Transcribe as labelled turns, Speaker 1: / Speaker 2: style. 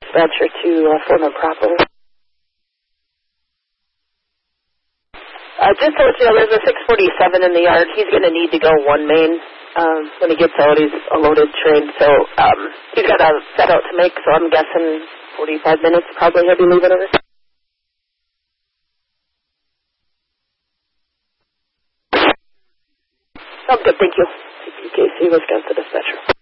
Speaker 1: dispatcher to form a proper. Just to let you know, there's a 647 in the yard. He's going to need to go one main. When he gets out, he's a loaded train, so he's got a set out to make, so I'm guessing 45 minutes probably he'll be leaving over. Sounds good, thank you. CPKC, Wisconsin dispatcher.